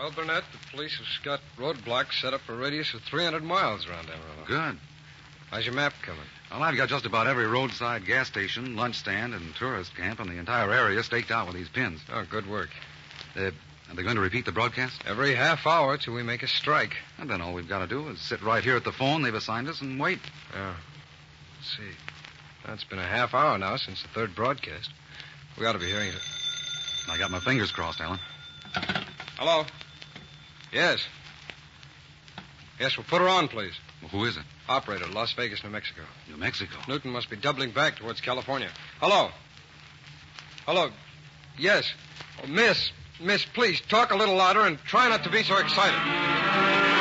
Well, Burnett, the police have got roadblocks set up for a radius of 300 miles around Amarillo. Good. How's your map coming? Well, I've got just about every roadside gas station, lunch stand, and tourist camp in the entire area staked out with these pins. Oh, good work. Are they going to repeat the broadcast? Every half hour till we make a strike. And then all we've got to do is sit right here at the phone they've assigned us and wait. Yeah. Let's see. Well, it's been a half hour now since the third broadcast. We ought to be hearing it. I got my fingers crossed, Alan. Hello? Yes. Yes, well, put her on, please. Well, who is it? Operator, Las Vegas, New Mexico. New Mexico? Newton must be doubling back towards California. Hello? Hello? Yes. Oh, Miss, please, talk a little louder and try not to be so excited.